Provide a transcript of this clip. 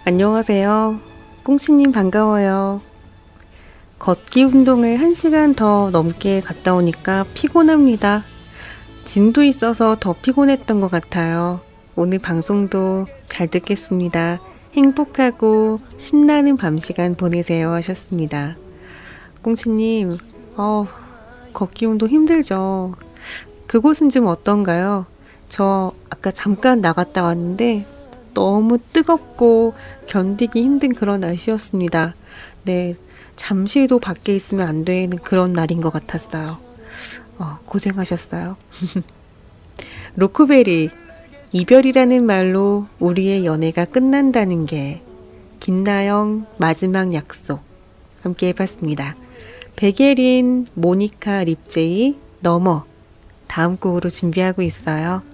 안녕하세요. 꽁치님 반가워요. 걷기 운동을 1시간 더 넘게 갔다 오니까 피곤합니다. 짐도 있어서 더 피곤했던 것 같아요. 오늘 방송도 잘 듣겠습니다. 행복하고 신나는 밤 시간 보내세요 하셨습니다. 꽁치님, 걷기 운동 힘들죠? 그곳은 좀 어떤가요? 저 아까 잠깐 나갔다 왔는데 너무 뜨겁고 견디기 힘든 그런 날씨였습니다. 네, 잠시도 밖에 있으면 안 되는 그런 날인 것 같았어요. 고생하셨어요. 로코베리, 이별이라는 말로 우리의 연애가 끝난다는 게 김나영 마지막 약속 함께 해봤습니다. 백예린, 모니카 립제이, 넘어 다음 곡으로 준비하고 있어요.